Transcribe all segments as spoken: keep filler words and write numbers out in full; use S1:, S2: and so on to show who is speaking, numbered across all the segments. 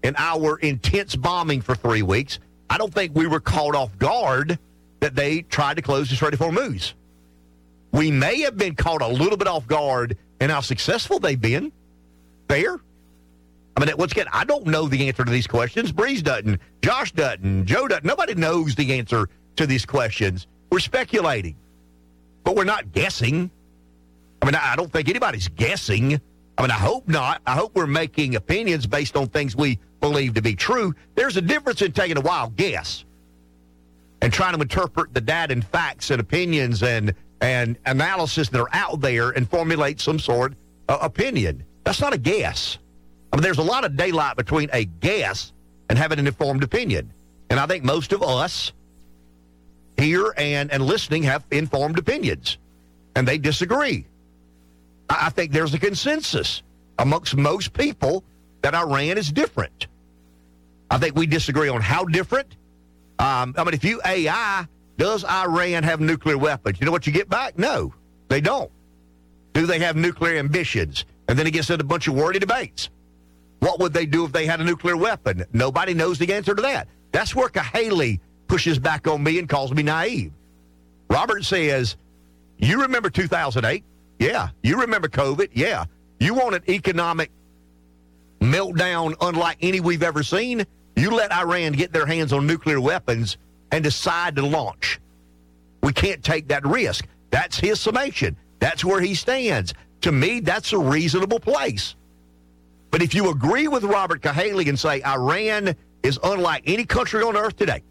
S1: in our intense bombing for three weeks, I don't think we were caught off guard that they tried to close the Strait of Hormuz. We may have been caught a little bit off guard in how successful they've been. Fair. I mean, once again, I don't know the answer to these questions. Breeze doesn't. Josh doesn't. Joe doesn't. Nobody knows the answer to these questions. We're speculating, but we're not guessing. I mean, I don't think anybody's guessing. I mean, I hope not. I hope we're making opinions based on things we believe to be true. There's a difference in taking a wild guess and trying to interpret the data and facts and opinions and, and analysis that are out there and formulate some sort of opinion. That's not a guess. I mean, there's a lot of daylight between a guess and having an informed opinion. And I think most of us here and, and listening have informed opinions, and they disagree. I, I think there's a consensus amongst most people that Iran is different. I think we disagree on how different. Um, I mean, if you A I, does Iran have nuclear weapons? You know what you get back? No, they don't. Do they have nuclear ambitions? And then it gets into a bunch of wordy debates. What would they do if they had a nuclear weapon? Nobody knows the answer to that. That's where Cahaley pushes back on me and calls me naive. Robert says, you remember two thousand eight? Yeah. You remember COVID? Yeah. You want an economic meltdown unlike any we've ever seen? You let Iran get their hands on nuclear weapons and decide to launch. We can't take that risk. That's his summation. That's where he stands. To me, that's a reasonable place. But if you agree with Robert Cahaley and say Iran is unlike any country on earth today,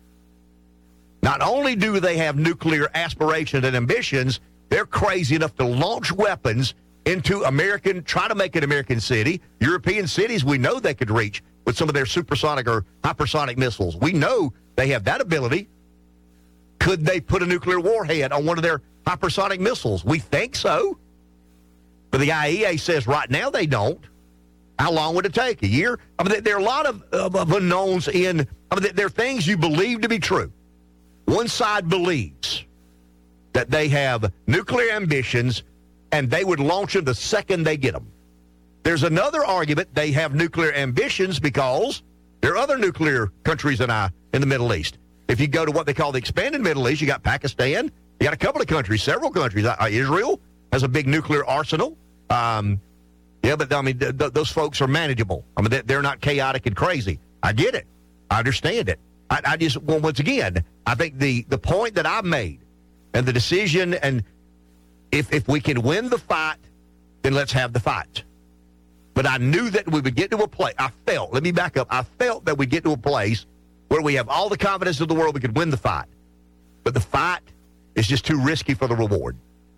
S1: not only do they have nuclear aspirations and ambitions, they're crazy enough to launch weapons into American, try to make an American city. European cities, we know they could reach with some of their supersonic or hypersonic missiles. We know they have that ability. Could they put a nuclear warhead on one of their hypersonic missiles? We think so. But the I E A says right now they don't. How long would it take? A year? I mean, there are a lot of, of, of unknowns in, I mean, there are things you believe to be true. One side believes that they have nuclear ambitions and they would launch them the second they get them. There's another argument they have nuclear ambitions because there are other nuclear countries in, I, in the Middle East. If you go to what they call the expanded Middle East, you got Pakistan, you got a couple of countries, several countries. Uh, Israel has a big nuclear arsenal. Um, Yeah, but, I mean, th- th- those folks are manageable. I mean, they're not chaotic and crazy. I get it. I understand it. I, I just, well, once again, I think the, the point that I made and the decision, and if, if we can win the fight, then let's have the fight. But I knew that we would get to a place, I felt, let me back up, I felt that we'd get to a place where we have all the confidence in the world we could win the fight. But the fight is just too risky for the reward.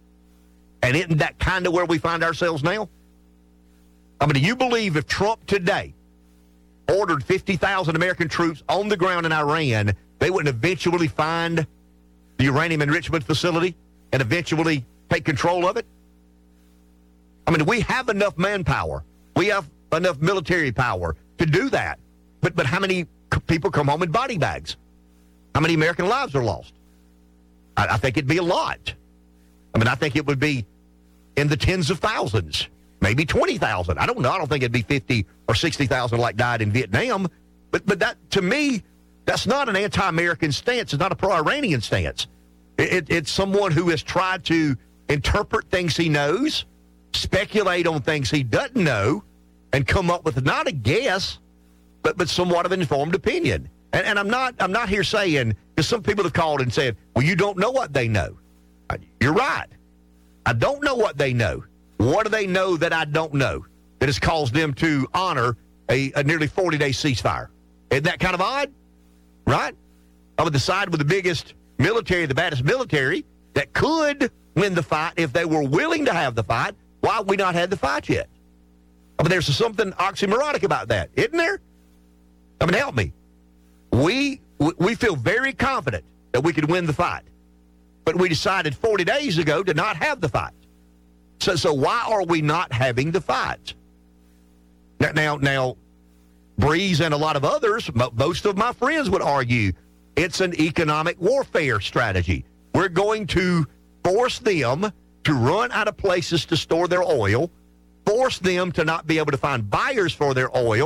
S1: And isn't that kind of where we find ourselves now? I mean, do you believe if Trump today ordered fifty thousand American troops on the ground in Iran, they wouldn't eventually find the uranium enrichment facility and eventually take control of it? I mean, we have enough manpower. We have enough military power to do that. But but how many people come home in body bags? How many American lives are lost? I, I think it'd be a lot. I mean, I think it would be in the tens of thousands. Maybe twenty thousand. I don't know. I don't think it'd be fifty or sixty thousand like died in Vietnam. But but that, to me, that's not an anti-American stance. It's not a pro-Iranian stance. It, it, it's someone who has tried to interpret things he knows, speculate on things he doesn't know, and come up with not a guess, but but somewhat of an informed opinion. And, and I'm not I'm not here saying, because some people have called and said, well, you don't know what they know. You're right. I don't know what they know. What do they know that I don't know that has caused them to honor a, a nearly forty-day ceasefire? Isn't that kind of odd? Right? I would decide with the biggest military, the baddest military, that could win the fight if they were willing to have the fight. Why have we not had the fight yet? I mean, there's something oxymoronic about that, isn't there? I mean, help me. We we feel very confident that we could win the fight, but we decided forty days ago to not have the fight. So, so why are we not having the fight? Now, now, now, Breeze and a lot of others, most of my friends would argue it's an economic warfare strategy. We're going to force them to run out of places to store their oil, force them to not be able to find buyers for their oil,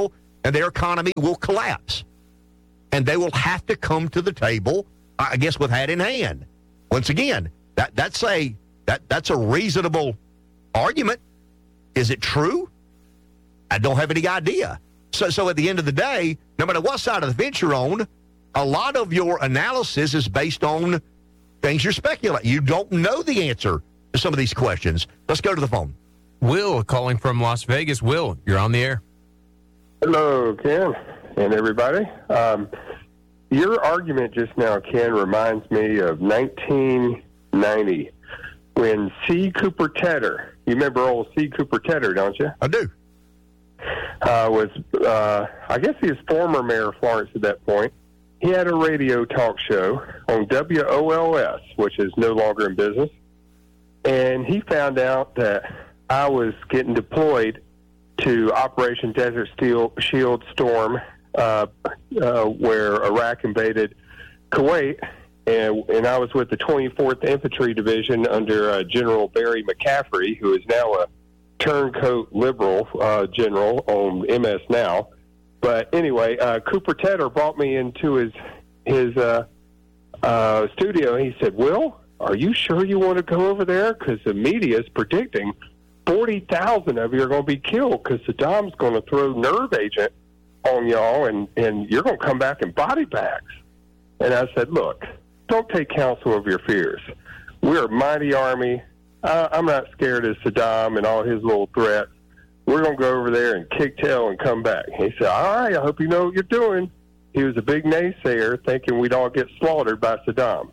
S1: and their economy will collapse. And they will have to come to the table, I guess, with hat in hand. Once again, that that's a that that's a reasonable argument. Is it true? I don't have any idea. So, so at the end of the day, no matter what side of the fence you're on, a lot of your analysis is based on things you're speculating. You don't know the answer to some of these questions. Let's go to the phone.
S2: Will calling from Las Vegas. Will, you're on the air.
S3: Hello, Ken, and everybody. Um, your argument just now, Ken, reminds me of nineteen ninety when C. Cooper Tedder, you remember old C. Cooper Tedder, don't you?
S1: I do.
S3: Uh, was, uh, I guess he was former mayor of Florence at that point. He had a radio talk show on W O L S, which is no longer in business, and he found out that I was getting deployed to Operation Desert Steel, Shield Storm, uh, uh, where Iraq invaded Kuwait, and, and I was with the twenty-fourth Infantry Division under uh, General Barry McCaffrey, who is now a turncoat liberal uh, general on M S Now. But anyway, uh, Cooper Tedder brought me into his his uh, uh, studio, and he said, Will, are you sure you want to go over there? Because the media is predicting forty thousand of you are going to be killed because Saddam's going to throw nerve agent on y'all, and, and you're going to come back in body bags. And I said, look, don't take counsel of your fears. We're a mighty army. Uh, I'm not scared of Saddam and all his little threats. We're going to go over there and kick tail and come back. He said, all right, I hope you know what you're doing. He was a big naysayer thinking we'd all get slaughtered by Saddam.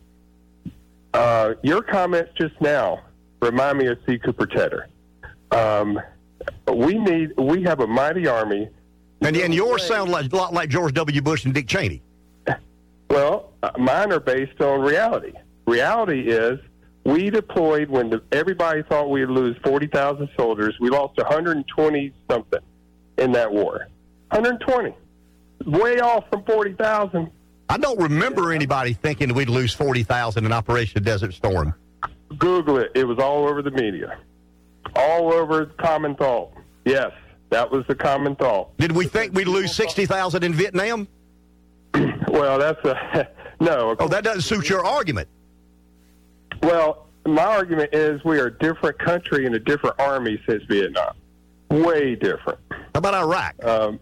S3: Uh, your comments just now remind me of C. Cooper Tedder. Um, we need, we have a mighty army.
S1: And, and yours sound like, a lot like George W. Bush and Dick Cheney.
S3: Well, uh, mine are based on reality. Reality is we deployed when the, everybody thought we'd lose forty thousand soldiers. We lost one hundred twenty something in that war. one hundred twenty. Way off from forty thousand.
S1: I don't remember anybody thinking we'd lose forty thousand in Operation Desert Storm.
S3: Google it. It was all over the media. All over common thought. Yes, that was the common thought.
S1: Did we think we'd lose sixty thousand in Vietnam?
S3: Well, that's a... No.
S1: Oh, that doesn't suit your argument.
S3: Well, my argument is we are a different country and a different army since Vietnam. Way different.
S1: How about Iraq?
S3: Um,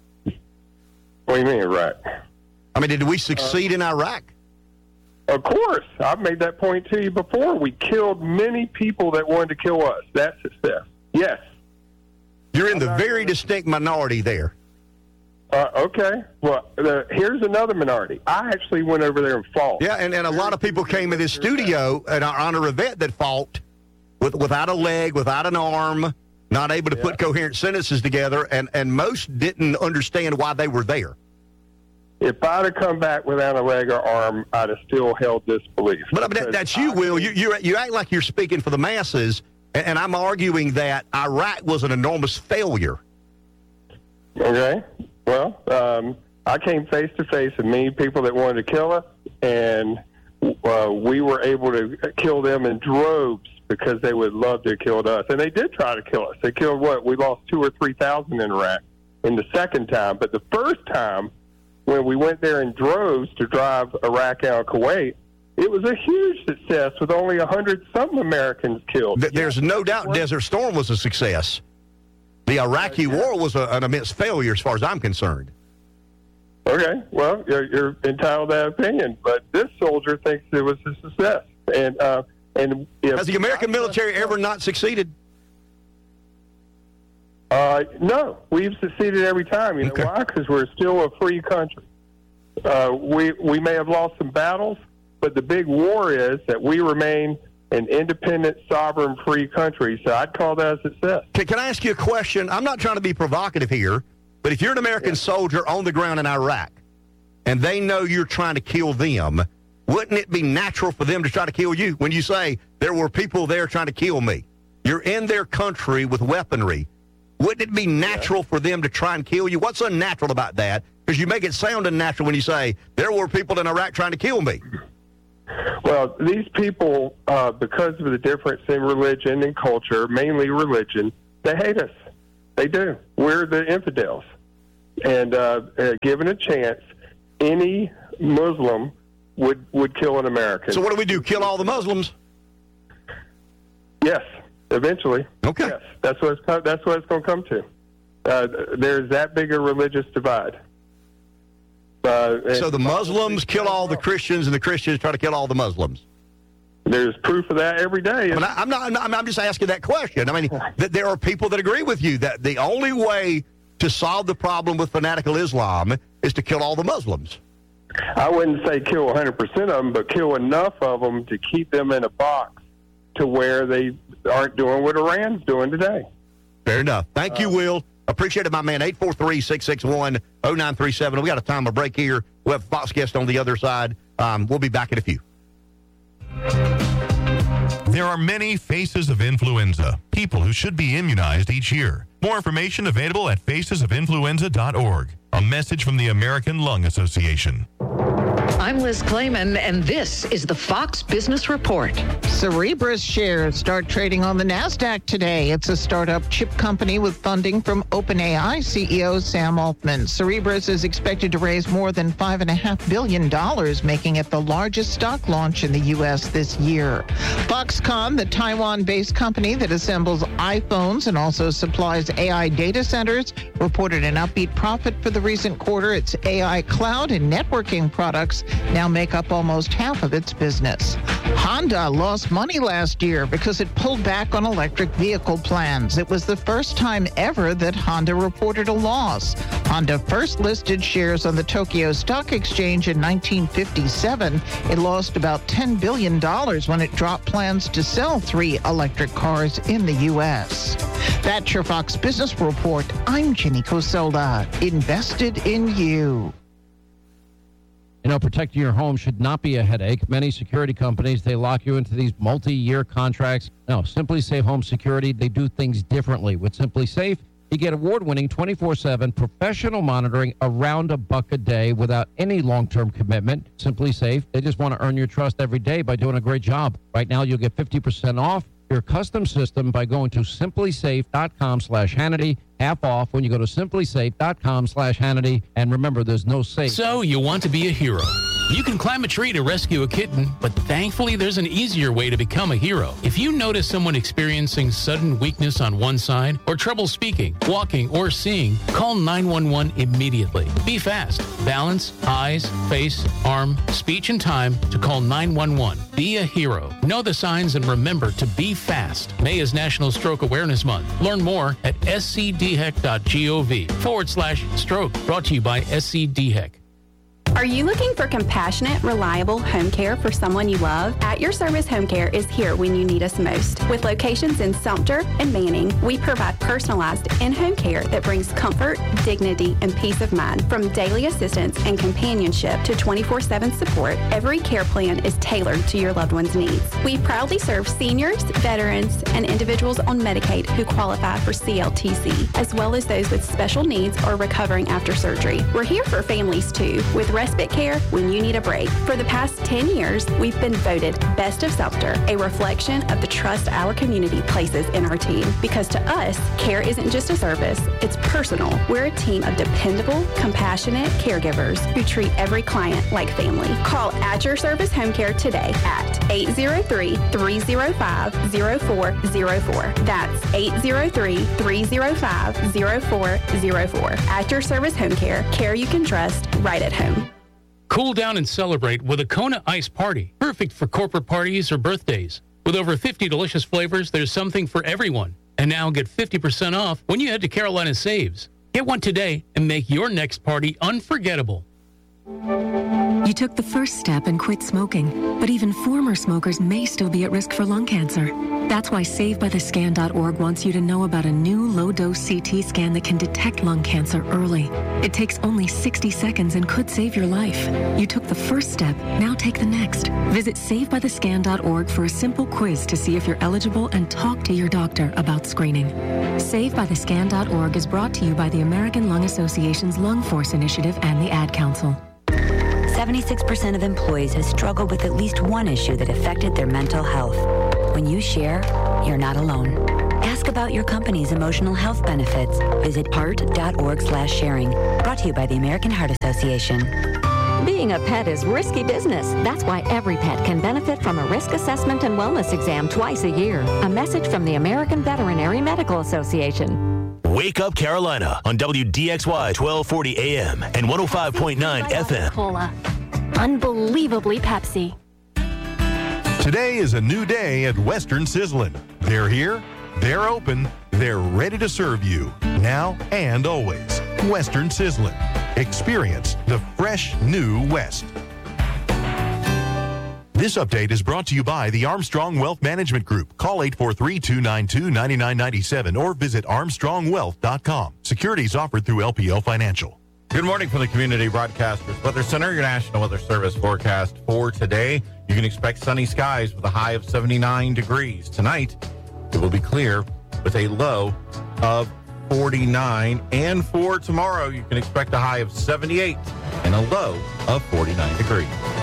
S3: what do you mean, Iraq?
S1: I mean, did we succeed uh, in Iraq?
S3: Of course. I've made that point to you before. We killed many people that wanted to kill us. That's success. Yes.
S1: You're in the very distinct minority there.
S3: Uh, okay. Well, uh, here's another minority. I actually went over there and fought.
S1: Yeah, and, and a lot of people came in this studio and are on a event that fought with, without a leg, without an arm, not able to yeah. put coherent sentences together, and, and most didn't understand why they were there.
S3: If I'd have come back without a leg or arm, I'd have still held this belief.
S1: But I mean, that, that's you, I, Will. You, you you act like you're speaking for the masses, and, and I'm arguing that Iraq was an enormous failure.
S3: Okay. Well, um, I came face to face with many people that wanted to kill us, and uh, we were able to kill them in droves because they would love to have killed us. And they did try to kill us. They killed what? We lost two or three thousand in Iraq in the second time. But the first time, when we went there in droves to drive Iraq out of Kuwait, it was a huge success with only a hundred something Americans killed.
S1: There's no doubt Desert Storm was a success. The Iraqi war was a, an immense failure as far as I'm concerned.
S3: Okay, well, you're, you're entitled to that opinion, but this soldier thinks it was a success. And uh, and if
S1: has the American military ever not succeeded?
S3: Uh, no, we've succeeded every time. You know
S1: okay.
S3: why? Because we're still a free country. Uh, we we may have lost some battles, but the big war is that we remain an independent, sovereign, free country. So I'd call that a success.
S1: Can, can I ask you a question? I'm not trying to be provocative here, but if you're an American yeah. soldier on the ground in Iraq and they know you're trying to kill them, wouldn't it be natural for them to try to kill you? When you say there were people there trying to kill me, you're in their country with weaponry. Wouldn't it be natural yeah. for them to try and kill you? What's unnatural about that? Because you make it sound unnatural when you say there were people in Iraq trying to kill me.
S3: Well, these people, uh, because of the difference in religion and culture, mainly religion, they hate us. They do. We're the infidels. and uh, uh, given a chance, any Muslim would would kill an American.
S1: So what do we do? Kill all the Muslims?
S3: Yes, eventually.
S1: Okay.
S3: Yes, that's what it's, that's what it's going to come to. Uh, there's that big a religious divide. Uh,
S1: so the Muslims kill all the Christians, and the Christians try to kill all the Muslims.
S3: There's proof of that every day.
S1: I mean, I'm not. I'm not. I'm just asking that question. I mean, that there are people that agree with you that the only way to solve the problem with fanatical Islam is to kill all the Muslims.
S3: I wouldn't say kill one hundred percent of them, but kill enough of them to keep them in a box to where they aren't doing what Iran's doing today.
S1: Fair enough. Thank you, Will. Appreciate it, my man. eight four three, six six one, oh nine three seven. We got a time of break here. We'll have a Fox guest on the other side. Um, we'll be back in a few.
S4: There are many faces of influenza, people who should be immunized each year. More information available at faces of influenza dot org. A message from the American Lung Association.
S5: I'm Liz Clayman, and this is the Fox Business Report.
S6: Cerebras shares start trading on the NASDAQ today. It's a startup chip company with funding from OpenAI C E O Sam Altman. Cerebras is expected to raise more than five point five billion dollars, making it the largest stock launch in the U S this year. Foxconn, the Taiwan-based company that assembles iPhones and also supplies A I data centers, reported an upbeat profit for the recent quarter. Its A I cloud and networking products now make up almost half of its business. Honda lost money last year because it pulled back on electric vehicle plans. It was the first time ever that Honda reported a loss. Honda first listed shares on the Tokyo Stock Exchange in nineteen fifty-seven. It lost about ten billion dollars when it dropped plans to sell three electric cars in the U S. That's your Fox Business Report. I'm Ginny Cosola. Invested in you.
S7: You know, protecting your home should not be a headache. Many security companies, they lock you into these multi-year contracts. No, Simply Safe Home Security, they do things differently. With Simply Safe, you get award-winning twenty-four seven professional monitoring around a buck a day without any long-term commitment. Simply Safe, they just want to earn your trust every day by doing a great job. Right now, you'll get fifty percent off your custom system by going to simplysafe.com slash Hannity. Half off when you go to simplysafe.com slash Hannity. And remember, there's no safe.
S8: So you want to be a hero. You can climb a tree to rescue a kitten, but thankfully there's an easier way to become a hero. If you notice someone experiencing sudden weakness on one side, or trouble speaking, walking, or seeing, call nine one one immediately. Be fast. Balance, eyes, face, arm, speech, and time to call nine one one. Be a hero. Know the signs and remember to be fast. May is National Stroke Awareness Month. Learn more at scdhec.gov forward slash stroke. Brought to you by S C D H E C.
S9: Are you looking for compassionate, reliable home care for someone you love? At Your Service Home Care is here when you need us most. With locations in Sumter and Manning, we provide personalized in-home care that brings comfort, dignity, and peace of mind. From daily assistance and companionship to twenty-four seven support, every care plan is tailored to your loved one's needs. We proudly serve seniors, veterans, and individuals on Medicaid who qualify for C L T C, as well as those with special needs or recovering after surgery. We're here for families too, with respite care when you need a break. For the past ten years, we've been voted Best of Sumter, a reflection of the trust our community places in our team. Because to us, care isn't just a service, it's personal. We're a team of dependable, compassionate caregivers who treat every client like family. Call At Your Service Home Care today at eight zero three, three zero five, zero four zero four. That's eight zero three, three zero five, zero four zero four. At Your Service Home Care, care you can trust right at home.
S8: Cool down and celebrate with a Kona Ice Party, perfect for corporate parties or birthdays. With over fifty delicious flavors, there's something for everyone. And now get fifty percent off when you head to Carolina Saves. Get one today and make your next party unforgettable.
S10: You took the first step and quit smoking, but even former smokers may still be at risk for lung cancer. That's why Save By The Scan dot org wants you to know about a new low-dose C T scan that can detect lung cancer early. It takes only sixty seconds and could save your life. You took the first step, now take the next. Visit Save By The Scan dot org for a simple quiz to see if you're eligible and talk to your doctor about screening. Save By The Scan dot org is brought to you by the American Lung Association's Lung Force Initiative and the Ad Council.
S11: seventy-six percent of employees have struggled with at least one issue that affected their mental health. When you share, you're not alone. Ask about about your company's emotional health benefits. Visit heart.org slash sharing. Brought to you by the American Heart Association.
S12: Being a pet is risky business. That's why every pet can benefit from a risk assessment and wellness exam twice a year. A message from the American Veterinary Medical Association.
S13: Wake Up Carolina on W D X Y twelve forty A M and one oh five point nine F M.
S14: Cola. Unbelievably Pepsi.
S4: Today is a new day at Western Sizzlin'. They're here, they're open, they're ready to serve you, now and always. Western Sizzlin'. Experience the fresh new West. This update is brought to you by the Armstrong Wealth Management Group. Call eight four three, two nine two, nine nine nine seven or visit armstrong wealth dot com. Securities offered through L P L Financial.
S15: Good morning from the Community Broadcasters Weather Center, your National Weather Service forecast for today. You can expect sunny skies with a high of seventy-nine degrees. Tonight, it will be clear with a low of forty-nine. And for tomorrow, you can expect a high of seventy-eight and a low of forty-nine degrees.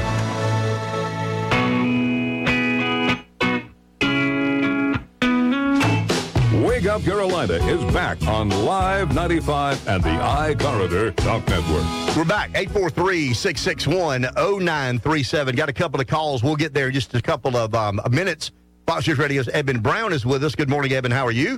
S16: Wake Up Carolina is back on Live ninety-five and the iCorridor Talk Network.
S1: We're back. eight four three, six six one, oh nine three seven. Got a couple of calls. We'll get there in just a couple of um, minutes. Fox News Radio's Eben Brown is with us. Good morning, Eben. How are you?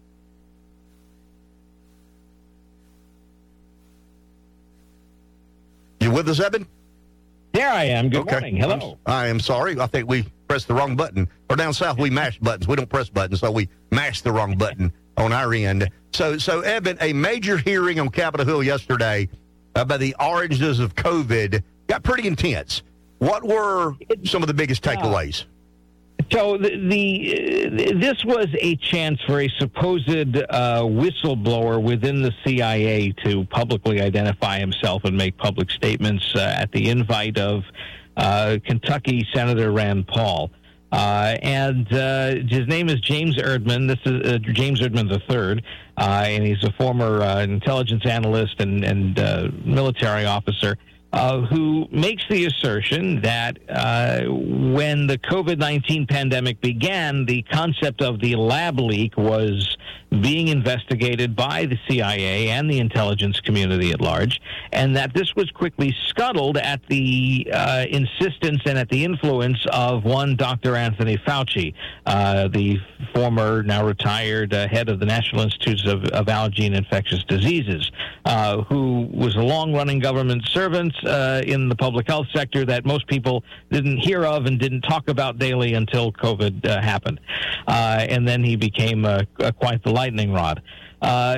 S1: You with us, Eben?
S17: There I am. Good
S1: okay.
S17: morning. Hello.
S1: I am sorry. I think we pressed the wrong button. Or down south, we mash buttons. We don't press buttons, so we mashed the wrong button on our end. So, so Eben, a major hearing on Capitol Hill yesterday about the origins of COVID got pretty intense. What were some of the biggest takeaways?
S17: So the, the uh, this was a chance for a supposed uh, whistleblower within the C I A to publicly identify himself and make public statements uh, at the invite of uh, Kentucky Senator Rand Paul. Uh, and uh, his name is James Erdman. This is uh, James Erdman the third, uh, and he's a former uh, intelligence analyst and, and uh, military officer. Uh, who makes the assertion that uh, when the COVID nineteen pandemic began, the concept of the lab leak was being investigated by the C I A and the intelligence community at large, and that this was quickly scuttled at the uh, insistence and at the influence of one Doctor Anthony Fauci, uh, the former, now retired uh, head of the National Institutes of, of Allergy and Infectious Diseases, uh, who was a long-running government servant Uh, in the public health sector that most people didn't hear of and didn't talk about daily until COVID uh, happened. Uh, and then he became uh, uh, quite the lightning rod. Uh,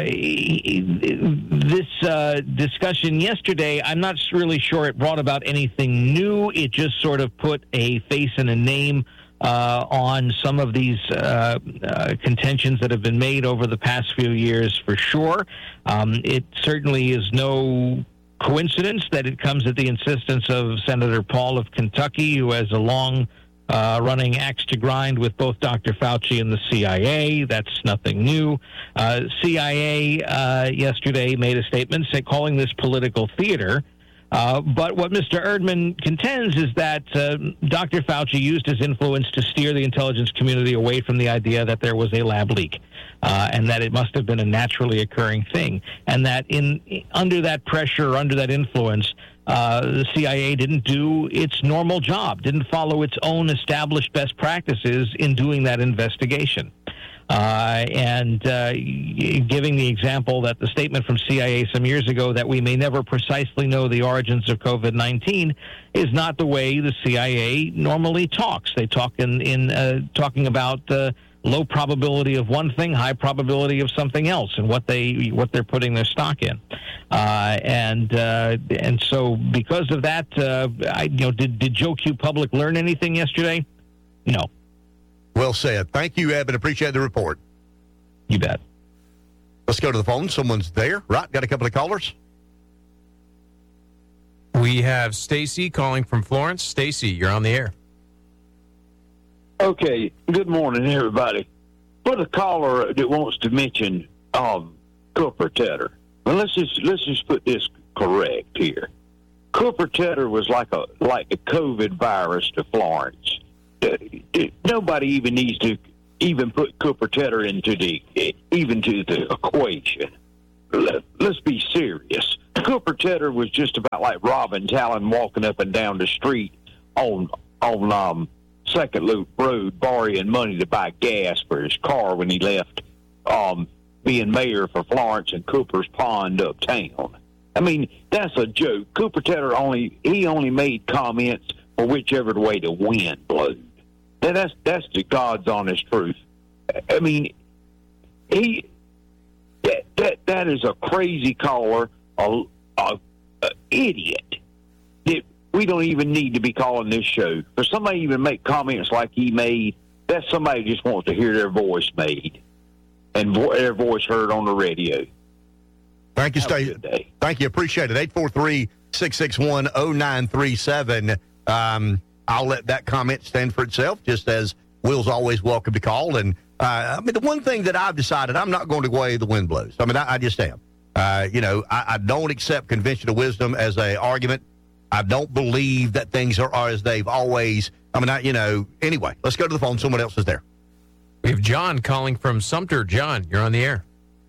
S17: this uh, discussion yesterday, I'm not really sure it brought about anything new. It just sort of put a face and a name Uh, on some of these uh, uh, contentions that have been made over the past few years, for sure. Um, it certainly is no coincidence that it comes at the insistence of Senator Paul of Kentucky, who has a long uh, running axe to grind with both Doctor Fauci and the C I A. That's nothing new. Uh, C I A uh, yesterday made a statement say, calling this political theater. Uh, but what Mister Erdman contends is that uh, Doctor Fauci used his influence to steer the intelligence community away from the idea that there was a lab leak, uh, and that it must have been a naturally occurring thing, and that in under that pressure, under that influence, uh, the C I A didn't do its normal job, didn't follow its own established best practices in doing that investigation. Uh, and uh, giving the example that the statement from C I A some years ago that we may never precisely know the origins of COVID nineteen is not the way the C I A normally talks. They talk in, in uh, talking about uh, low probability of one thing, high probability of something else, and what they what they're putting their stock in. Uh, and uh, and so because of that, uh, I, you know, did did Joe Q Public learn anything yesterday? No.
S1: Well said. Thank you, Eben. Appreciate the report.
S17: You bet.
S1: Let's go to the phone. Someone's there, right? Got a couple of callers?
S2: We have Stacy calling from Florence. Stacy, you're on the air.
S18: Okay. Good morning, everybody. For the caller that wants to mention um, Cooper Tedder, well, let's just let's just put this correct here. Cooper Tedder was like a like the COVID virus to Florence. Nobody even needs to even put Cooper Tedder into the even to the equation. Let, let's be serious. Cooper Tedder was just about like Robin Talon walking up and down the street on on um, Second Loop Road, borrowing money to buy gas for his car when he left um, being mayor for Florence and Cooper's Pond uptown. I mean, that's a joke. Cooper Tedder only he only made comments for whichever way the wind blowed. And that's that's the God's honest truth. I mean, he that that, that is a crazy caller, a, a, a idiot. That we don't even need to be calling this show. For somebody to even make comments like he made, that's somebody who just wants to hear their voice made and vo- their voice heard on the radio.
S1: Thank you, Steve. Thank you. Appreciate it. eight four three, six six one, zero nine three seven. Um, I'll let that comment stand for itself, just as Will's always welcome to call. And, uh, I mean, the one thing that I've decided, I'm not going to go away the wind blows. I mean, I, I just am. Uh, you know, I, I don't accept conventional wisdom as an argument. I don't believe that things are, are as they've always, I mean, I, you know, anyway, let's go to the phone. Someone else is there.
S2: We have John calling from Sumter. John, you're on the air.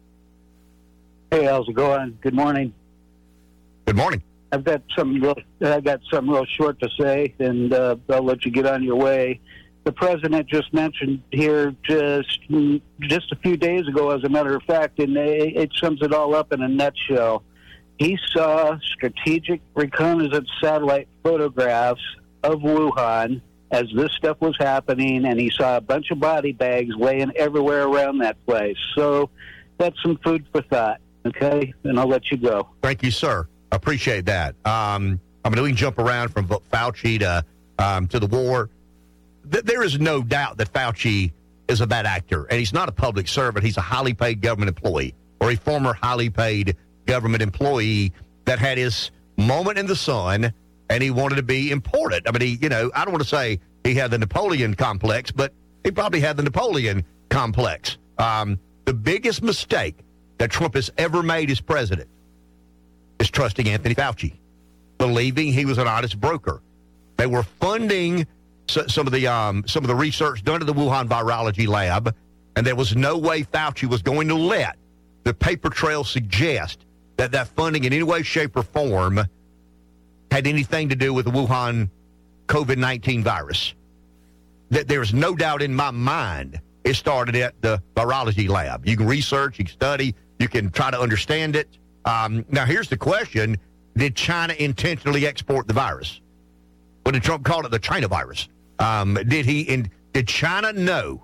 S19: Hey, how's it going? Good morning.
S1: Good morning.
S19: I've got something real. I've got something real short to say, and uh, I'll let you get on your way. The president just mentioned here just just a few days ago, as a matter of fact, and it, it sums it all up in a nutshell. He saw strategic reconnaissance satellite photographs of Wuhan as this stuff was happening, and he saw a bunch of body bags laying everywhere around that place. So that's some food for thought. Okay, and I'll let you go.
S1: Thank you, sir. Appreciate that. Um, I mean, we can jump around from Fauci to um, to the war. Th- there is no doubt that Fauci is a bad actor, and he's not a public servant. He's a highly paid government employee, or a former highly paid government employee that had his moment in the sun, and he wanted to be important. I mean, he, you know, I don't want to say he had the Napoleon complex, but he probably had the Napoleon complex. Um, the biggest mistake that Trump has ever made as president is trusting Anthony Fauci, believing he was an honest broker. They were funding so, some of the um, some of the research done at the Wuhan Virology Lab, and there was no way Fauci was going to let the paper trail suggest that that funding in any way, shape, or form had anything to do with the Wuhan COVID nineteen virus. That there's no doubt in my mind it started at the virology lab. You can research, you can study, you can try to understand it. Um, now, here's the question. Did China intentionally export the virus? Or did Trump call it the China virus? Um, did he? In, did China know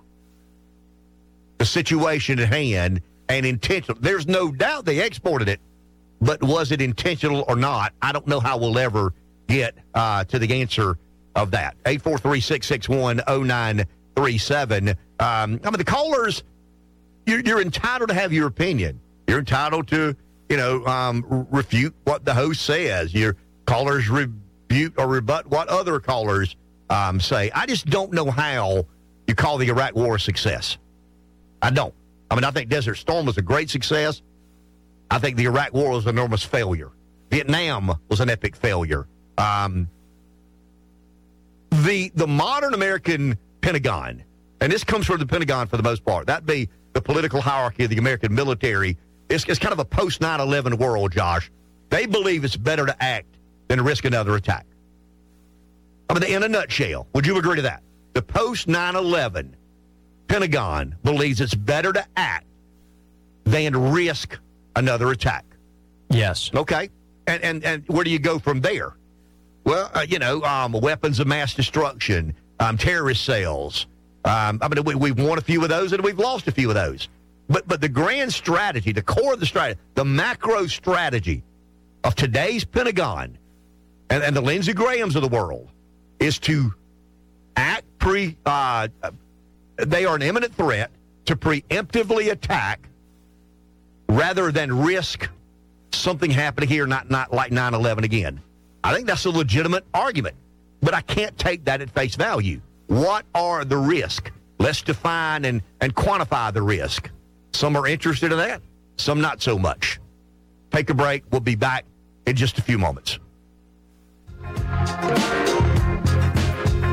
S1: the situation at hand and intentional? There's no doubt they exported it, but was it intentional or not? I don't know how we'll ever get uh, to the answer of that. eight four three, six six one, zero nine three seven. Um, I mean, the callers, you're, you're entitled to have your opinion. You're entitled to, you know, um, refute what the host says. Your callers refute or rebut what other callers um, say. I just don't know how you call the Iraq War a success. I don't. I mean, I think Desert Storm was a great success. I think the Iraq War was an enormous failure. Vietnam was an epic failure. Um, the the modern American Pentagon, and this comes from the Pentagon for the most part, that'd be the political hierarchy of the American military. It's, it's kind of a post nine eleven world, Josh. They believe it's better to act than to risk another attack. I mean, in a nutshell, would you agree to that? The post nine eleven Pentagon believes it's better to act than risk another attack.
S2: Yes.
S1: Okay. And and, and where do you go from there? Well, uh, you know, um, weapons of mass destruction, um, terrorist cells. Um, I mean, we, we've won a few of those and we've lost a few of those. But but the grand strategy, the core of the strategy, the macro strategy of today's Pentagon and, and the Lindsey Grahams of the world is to act pre, uh, they are an imminent threat to preemptively attack rather than risk something happening here, not, not like nine eleven again. I think that's a legitimate argument, but I can't take that at face value. What are the risks? Let's define and, and quantify the risk. Some are interested in that, some not so much. Take a break. We'll be back in just a few moments.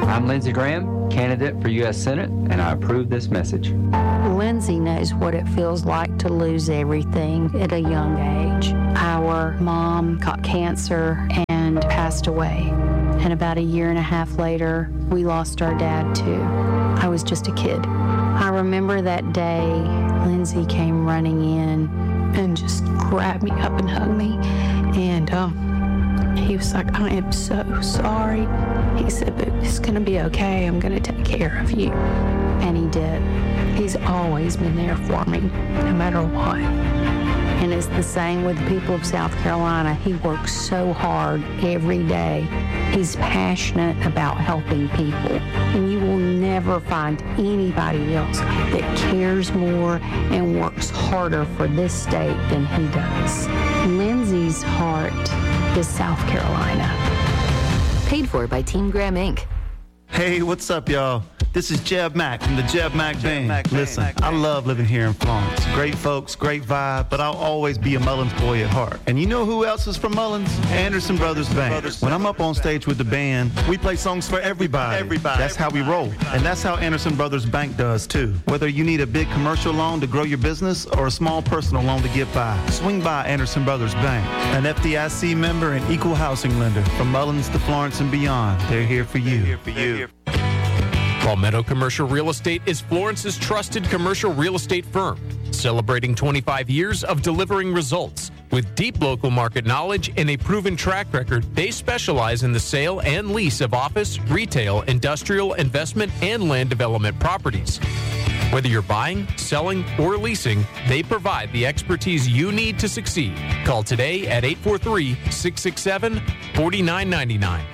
S20: I'm Lindsey Graham, candidate for U S Senate, and I approve this message.
S21: Lindsey knows what it feels like to lose everything at a young age. Our mom got cancer and passed away. And about a year and a half later, we lost our dad too. I was just a kid. I remember that day, Lindsey came running in and just grabbed me up and hugged me. And um, he was like, I am so sorry. He said, but it's going to be okay. I'm going to take care of you. And he did. He's always been there for me, no matter what. And it's the same with the people of South Carolina. He works so hard every day. He's passionate about helping people. And you will never find anybody else that cares more and works harder for this state than he does. Lindsey's heart is South Carolina.
S22: Paid for by Team Graham, Incorporated.
S23: Hey, what's up, y'all? This is Jeb Mack from the Jeb Mack Band. Mac Listen, Mac I love living here in Florence. Great folks, great vibe, but I'll always be a Mullins boy at heart. And you know who else is from Mullins? Anderson Brothers Band. When I'm up on stage with the band, we play songs for everybody. Everybody. That's how we roll. And that's how Anderson Brothers Bank does, too. Whether you need a big commercial loan to grow your business or a small personal loan to get by, swing by Anderson Brothers Bank. An F D I C member and equal housing lender. From Mullins to Florence and beyond, they're here for you. They're here for you.
S2: Palmetto Commercial Real Estate is Florence's trusted commercial real estate firm, celebrating twenty-five years of delivering results. With deep local market knowledge and a proven track record, they specialize in the sale and lease of office, retail, industrial, investment, and land development properties. Whether you're buying, selling, or leasing, they provide the expertise you need to succeed. Call today at eight four three, six six seven, four nine nine nine.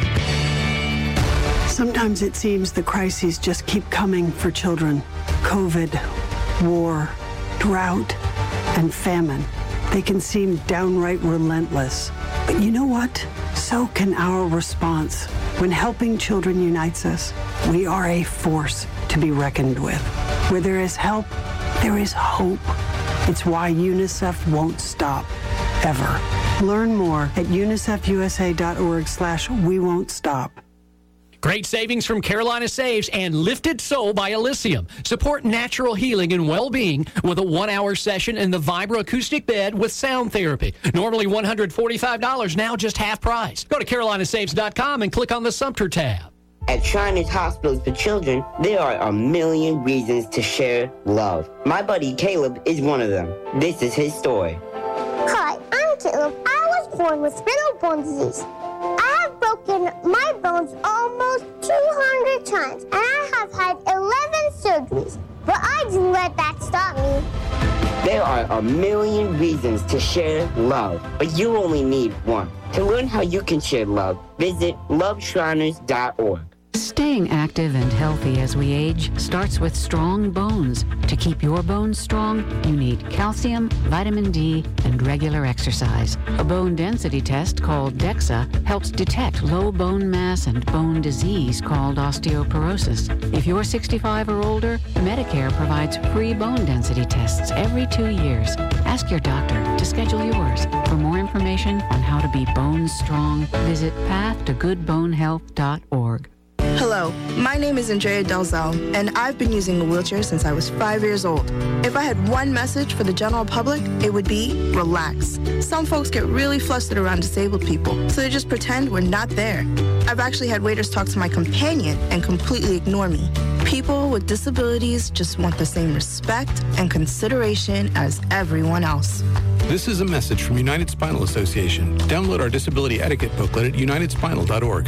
S24: Sometimes it seems the crises just keep coming for children. COVID, war, drought, and famine. They can seem downright relentless. But you know what? So can our response. When helping children unites us, we are a force to be reckoned with. Where there is help, there is hope. It's why UNICEF won't stop, ever. Learn more at unicefusa.org slash we won't stop.
S25: Great savings from Carolina Saves and Lifted Soul by Elysium. Support natural healing and well-being with a one-hour session in the Vibra acoustic bed with sound therapy. Normally one hundred forty-five dollars, now just half price. Go to carolina saves dot com and click on the Sumter tab.
S26: At Shriners Hospitals for Children, there are a million reasons to share love. My buddy Caleb is one of them. This is his story.
S27: Hi, I'm Caleb. I was born with spinal bone disease. I have broken my bones almost two hundred times, and I have had eleven surgeries, but I didn't let that stop me.
S26: There are a million reasons to share love, but you only need one. To learn how you can share love, visit love shriners dot org.
S28: Staying active and healthy as we age starts with strong bones. To keep your bones strong, you need calcium, vitamin D, and regular exercise. A bone density test called DEXA helps detect low bone mass and bone disease called osteoporosis. If you're sixty-five or older, Medicare provides free bone density tests every two years. Ask your doctor to schedule yours. For more information on how to be bone strong, visit path to good bone health dot org.
S29: Hello, my name is Andrea Delzell, and I've been using a wheelchair since I was five years old. If I had one message for the general public, it would be relax. Some folks get really flustered around disabled people, so they just pretend we're not there. I've actually had waiters talk to my companion and completely ignore me. People with disabilities just want the same respect and consideration as everyone else.
S30: This is a message from United Spinal Association. Download our disability etiquette booklet at united spinal dot org.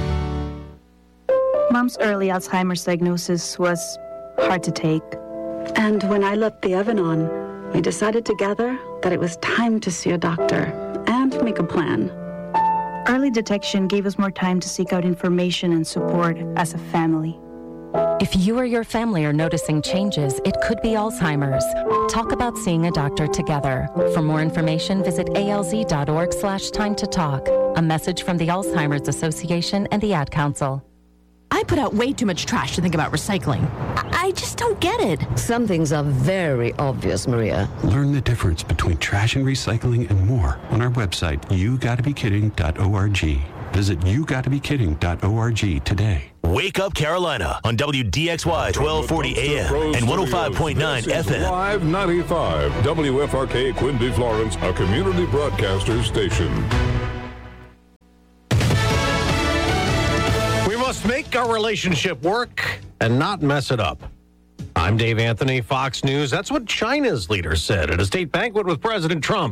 S31: Mom's early Alzheimer's diagnosis was hard to take. And when I left the oven on, we decided together that it was time to see a doctor and make a plan. Early detection gave us more time to seek out information and support as a family.
S32: If you or your family are noticing changes, it could be Alzheimer's. Talk about seeing a doctor together. For more information, visit A L Z dot org slash time to talk. A message from the Alzheimer's Association and the Ad Council.
S33: I put out way too much trash to think about recycling. I, I just don't get it.
S34: Some things are very obvious, Maria.
S35: Learn the difference between trash and recycling and more on our website, you gotta be kidding dot org.
S3: Visit you got to be kidding dot org today.
S4: Wake Up Carolina on W D X Y twelve forty A M and one oh five point nine F M.
S5: Live ninety-five W F R K Quincy, Florence, a community broadcaster station.
S6: We must make our relationship work and not mess it up. I'm Dave Anthony, Fox News. That's what China's leader said at a state banquet with President Trump.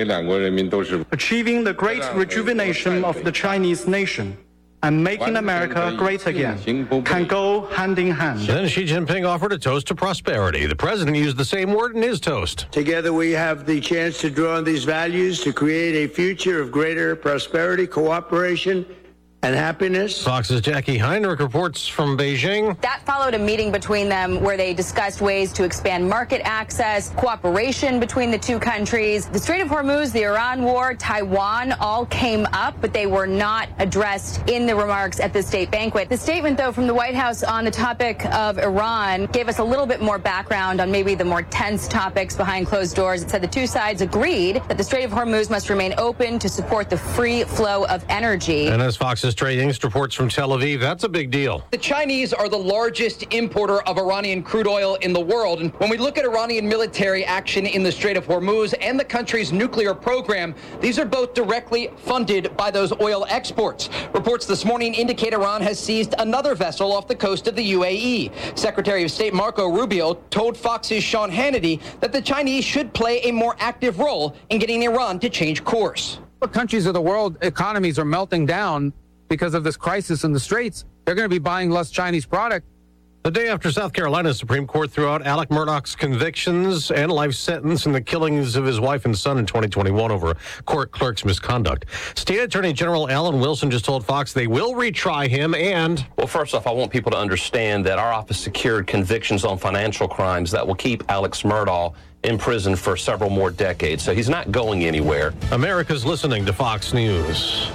S7: Achieving the great rejuvenation of the Chinese nation and making America great again can go hand in hand.
S6: Then Xi Jinping offered a toast to prosperity. The president used the same word in his toast.
S8: Together we have the chance to draw on these values to create a future of greater prosperity, cooperation, and happiness.
S6: Fox's Jackie Heinrich reports from Beijing.
S9: That followed a meeting between them where they discussed ways to expand market access, cooperation between the two countries. The Strait of Hormuz, the Iran war, Taiwan all came up, but they were not addressed in the remarks at the state banquet. The statement, though, from the White House on the topic of Iran gave us a little bit more background on maybe the more tense topics behind closed doors. It said the two sides agreed that the Strait of Hormuz must remain open to support the free flow of energy.
S6: And as Fox's Trade Inc reports from Tel Aviv, that's a big deal.
S10: The Chinese are the largest importer of Iranian crude oil in the world. And when we look at Iranian military action in the Strait of Hormuz and the country's nuclear program, these are both directly funded by those oil exports. Reports this morning indicate Iran has seized another vessel off the coast of the U A E. Secretary of State Marco Rubio told Fox's Sean Hannity that the Chinese should play a more active role in getting Iran to change course.
S11: The countries of the world economies are melting down because of this crisis in the Straits. They're going to be buying less Chinese product.
S6: The day after South Carolina's Supreme Court threw out Alec Murdaugh's convictions and life sentence in the killings of his wife and son in twenty twenty-one over a court clerk's misconduct. State Attorney General Alan Wilson just told Fox they will retry him and...
S12: Well, first off, I want people to understand that our office secured convictions on financial crimes that will keep Alex Murdaugh in prison for several more decades, so he's not going anywhere.
S6: America's listening to Fox News.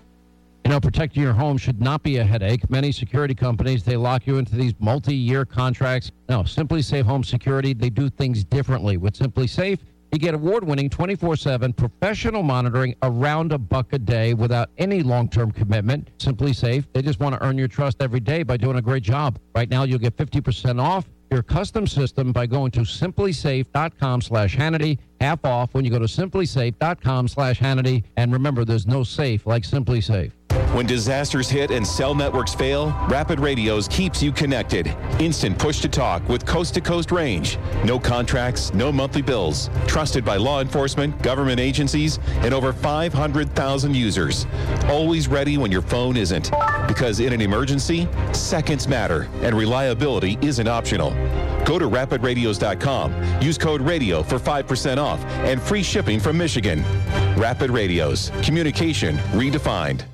S13: You know, protecting your home should not be a headache. Many security companies, they lock you into these multi-year contracts. No, Simply Safe Home Security, they do things differently. With Simply Safe, you get award-winning twenty-four seven professional monitoring around a buck a day without any long-term commitment. Simply Safe, they just want to earn your trust every day by doing a great job. Right now, you'll get fifty percent off your custom system by going to simplysafe.com slash Hannity. Half off when you go to simplysafe.com slash Hannity. And remember, there's no safe like Simply Safe.
S14: When disasters hit and cell networks fail, Rapid Radios keeps you connected. Instant push-to-talk with coast-to-coast range. No contracts, no monthly bills. Trusted by law enforcement, government agencies, and over five hundred thousand users. Always ready when your phone isn't. Because in an emergency, seconds matter, and reliability isn't optional. Go to rapid radios dot com. Use code RADIO for five percent off and free shipping from Michigan. Rapid Radios. Communication redefined.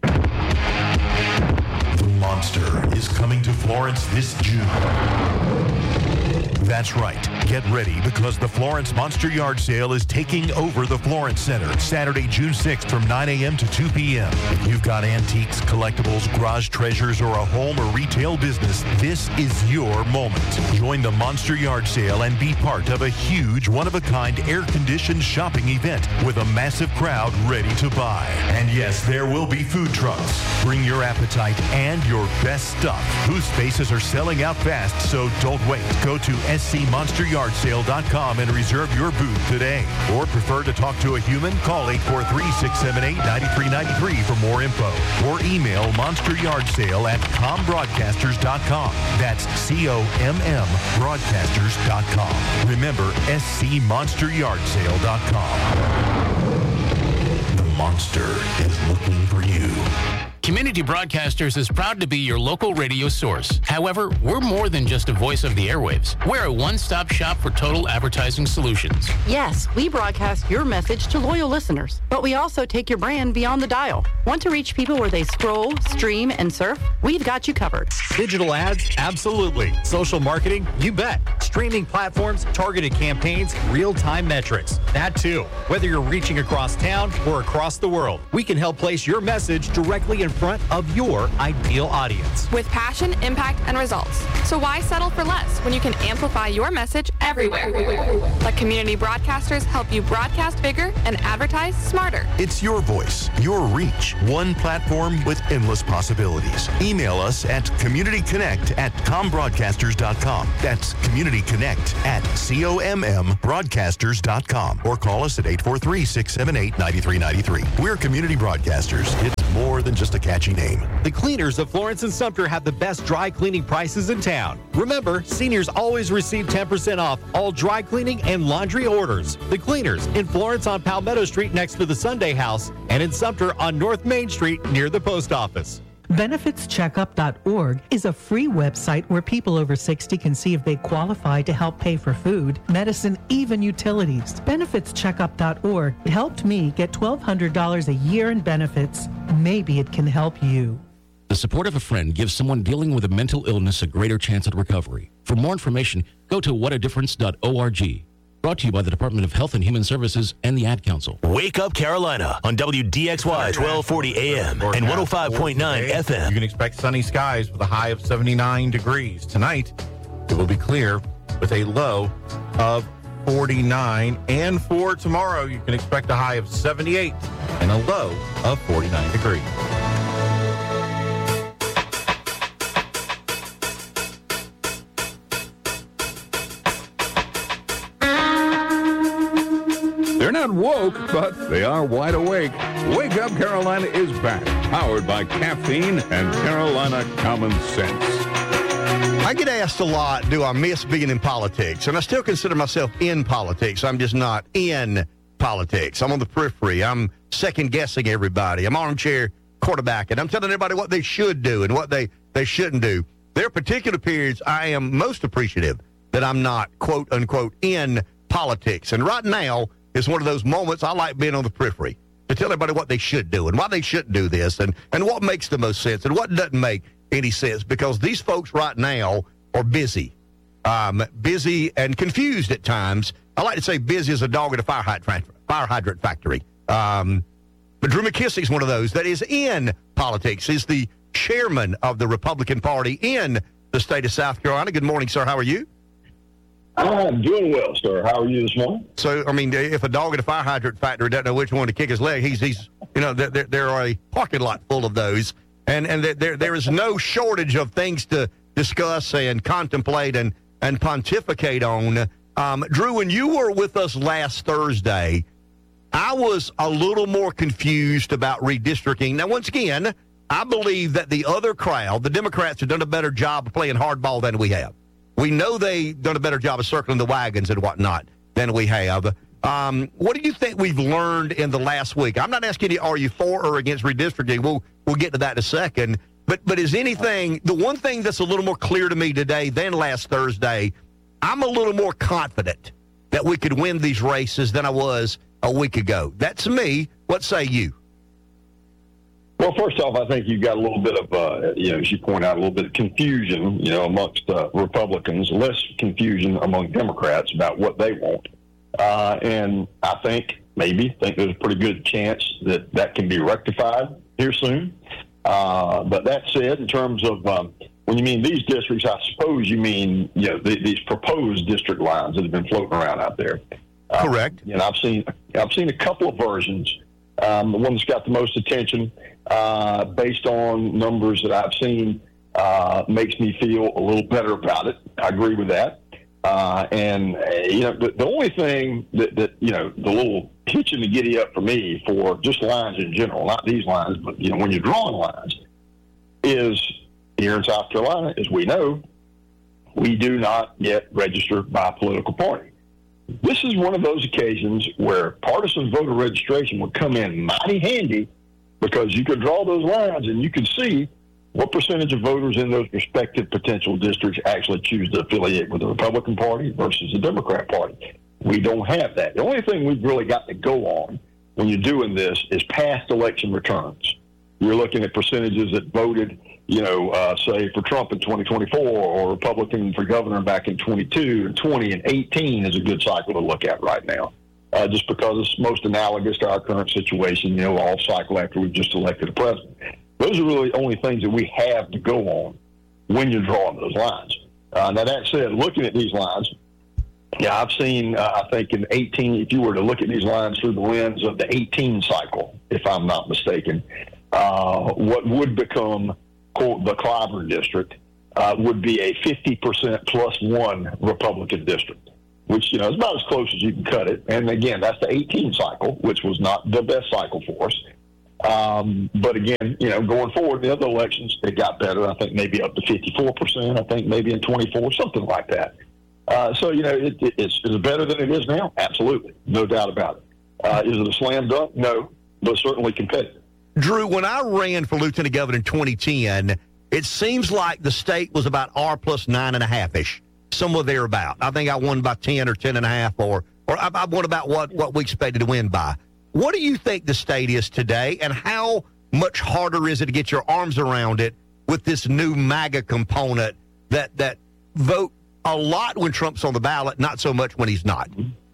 S15: Monster is coming to Florence this June. That's right. Get ready because the Florence Monster Yard Sale is taking over the Florence Center Saturday, June sixth from nine a.m. to two p.m. If you've got antiques, collectibles, garage treasures, or a home or retail business, this is your moment. Join the Monster Yard Sale and be part of a huge, one-of-a-kind, air-conditioned shopping event with a massive crowd ready to buy. And yes, there will be food trucks. Bring your appetite and your best stuff. Booth spaces are selling out fast, so don't wait. Go to S C monster yard sale dot com and reserve your booth today. Or prefer to talk to a human? Call eight four three, six seven eight, nine three nine three for more info. Or email monster yard sale at com broadcasters dot com. That's C O M M broadcasters dot com. Remember, S C monster yard sale dot com. The monster is looking for you.
S2: Community Broadcasters is proud to be your local radio source. However, we're more than just a voice of the airwaves. We're a one-stop shop for total advertising solutions.
S16: Yes, we broadcast your message to loyal listeners, but we also take your brand beyond the dial. Want to reach people where they scroll, stream, and surf? We've got you covered.
S35: Digital ads? Absolutely. Social marketing? You bet. Streaming platforms, targeted campaigns, real-time metrics. That too. Whether you're reaching across town or across the world, we can help place your message directly in front of your ideal audience.
S1: With passion, impact, and results. So why settle for less when you can amplify your message everywhere? Let community broadcasters help you broadcast bigger and advertise smarter.
S15: It's your voice, your reach, one platform with endless possibilities. Email us at communityconnect at combroadcasters dot com. That's communityconnect at C O M M broadcasters dot com. Or call us at eight four three, six seven eight, nine three nine three. We're Community Broadcasters. It's more than just a catchy name.
S35: The Cleaners of Florence and Sumter have the best dry cleaning prices in town. Remember, seniors always receive ten percent off all dry cleaning and laundry orders. The Cleaners in Florence on Palmetto Street next to the Sunday House and in Sumter on North Main Street near the post office.
S17: benefits checkup dot org is a free website where people over sixty can see if they qualify to help pay for food, medicine, even utilities. benefits checkup dot org helped me get twelve hundred dollars a year in benefits. Maybe it can help you.
S18: The support of a friend gives someone dealing with a mental illness a greater chance at recovery. For more information, go to what a difference dot org. Brought to you by the Department of Health and Human Services and the Ad Council.
S4: Wake Up Carolina on W D X Y twelve forty A M and one oh five point nine F M.
S19: You can expect sunny skies with a high of seventy-nine degrees. Tonight, it will be clear with a low of forty-nine. And for tomorrow, you can expect a high of seventy-eight and a low of forty-nine degrees.
S5: They're not woke, but they are wide awake. Wake Up Carolina is back, powered by caffeine and Carolina Common Sense.
S20: I get asked a lot, do I miss being in politics? And I still consider myself in politics. I'm just not in politics. I'm on the periphery. I'm second-guessing everybody. I'm armchair quarterbacking. I'm telling everybody what they should do and what they, they shouldn't do. There are particular periods I am most appreciative that I'm not, quote-unquote, in politics. And right now, it's one of those moments I like being on the periphery to tell everybody what they should do and why they shouldn't do this and, and what makes the most sense and what doesn't make any sense, because these folks right now are busy, um, busy and confused at times. I like to say busy as a dog at a fire hydrant, fire hydrant factory. Um, but Drew McKissic's one of those that is in politics. He's the chairman of the Republican Party in the state of South Carolina. Good morning, sir. How are you?
S21: I'm doing well, sir. How are you this morning?
S20: So, I mean, if a dog at a fire hydrant factory doesn't know which one to kick his leg, he's, he's you know, there, there are a parking lot full of those. And and there there is no shortage of things to discuss and contemplate and, and pontificate on. Um, Drew, when you were with us last Thursday, I was a little more confused about redistricting. Now, once again, I believe that the other crowd, the Democrats, have done a better job of playing hardball than we have. We know they've done a better job of circling the wagons and whatnot than we have. Um, what do you think we've learned in the last week? I'm not asking you, are you for or against redistricting? We'll we'll get to that in a second. But but is anything, the one thing that's a little more clear to me today than last Thursday, I'm a little more confident that we could win these races than I was a week ago. That's me. What say you?
S21: Well, first off, I think you've got a little bit of, uh, you know, as you point out, a little bit of confusion, you know, amongst uh, Republicans, less confusion among Democrats about what they want. Uh, and I think, maybe, think there's a pretty good chance that that can be rectified here soon. Uh, but that said, in terms of um, when you mean these districts, I suppose you mean, you know, the, these proposed district lines that have been floating around out there. Uh,
S20: Correct.
S21: You know, I've seen, I've seen a couple of versions. Um, the one that's got the most attention, uh, based on numbers that I've seen, uh, makes me feel a little better about it. I agree with that. Uh, and, uh, you know, the, the only thing that, that, you know, the little hitch in the giddy up for me for just lines in general, not these lines, but, you know, when you're drawing lines, is here in South Carolina, as we know, we do not yet register by political party. This is one of those occasions where partisan voter registration would come in mighty handy, because you could draw those lines and you could see what percentage of voters in those respective potential districts actually choose to affiliate with the Republican Party versus the Democrat Party. We don't have that. The only thing we've really got to go on when you're doing this is past election returns. You're looking at percentages that voted, you know, uh, say for Trump in twenty twenty-four, or Republican for governor back in twenty-two and twenty and eighteen is a good cycle to look at right now. Uh, just because it's most analogous to our current situation, you know, all cycle after we've just elected a president. Those are really the only things that we have to go on when you're drawing those lines. Uh, now, that said, looking at these lines, yeah, I've seen, uh, I think in eighteen, if you were to look at these lines through the lens of the eighteen cycle, if I'm not mistaken, uh, what would become, quote, the Clyburn district uh, would be a fifty percent plus one Republican district, which, you know, is about as close as you can cut it. And again, that's the eighteen cycle, which was not the best cycle for us. Um, but again, you know, going forward, the other elections, it got better. I think maybe up to fifty-four percent. I think maybe in twenty-four, something like that. Uh, so, you know, it, it, it's, is it better than it is now? Absolutely. No doubt about it. Uh, is it a slam dunk? No, but certainly competitive.
S20: Drew, when I ran for lieutenant governor in twenty ten, it seems like the state was about R plus nine and a half-ish, somewhere thereabout. I think I won by ten or ten and a half, or, or I, I won about what, what we expected to win by. What do you think the state is today, and how much harder is it to get your arms around it with this new MAGA component that, that vote a lot when Trump's on the ballot, not so much when he's not?